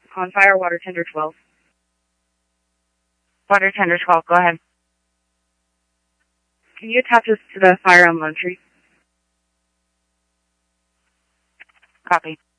On fire, water tender 12. Water tender 12, go ahead. Can you attach us to the fire on Lone Tree? Copy.